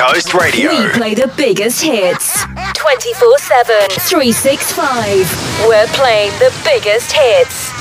Coast Radio. We play the biggest hits 24/7, 365. We're playing the biggest hits.